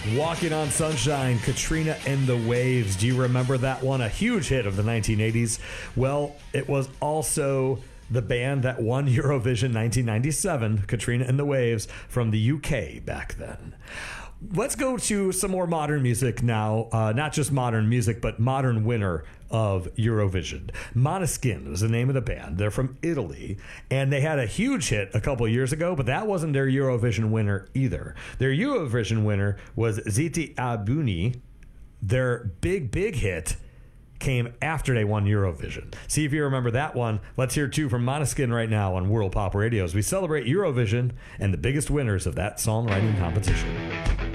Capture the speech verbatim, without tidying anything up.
Walking on Sunshine, Katrina and the Waves. Do you remember that one? A huge hit of the nineteen eighties. Well, it was also the band that won Eurovision nineteen ninety-seven, Katrina and the Waves, from the U K back then. Let's go to some more modern music now. Uh, not just modern music, but modern winner of Eurovision. Måneskin is the name of the band. They're from Italy, and they had a huge hit a couple years ago, but that wasn't their Eurovision winner either. Their Eurovision winner was Ziti Abuni. Their big, big hit came after they won Eurovision. See if you remember that one. Let's hear two from Måneskin right now on World Pop Radio as we celebrate Eurovision and the biggest winners of that songwriting competition.